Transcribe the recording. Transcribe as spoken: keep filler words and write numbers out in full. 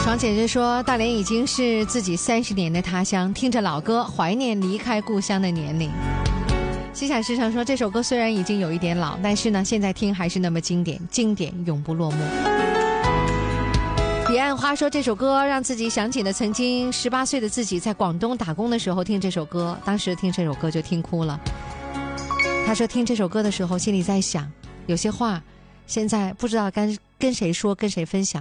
爽姐姐说，大连已经是自己三十年的他乡，听着老歌怀念离开故乡的年龄。心想时常说，这首歌虽然已经有一点老，但是呢现在听还是那么经典，经典永不落幕。彼岸花说，这首歌让自己想起了曾经十八岁的自己在广东打工的时候听这首歌，当时听这首歌就听哭了。他说听这首歌的时候心里在想，有些话现在不知道跟跟谁说跟谁分享，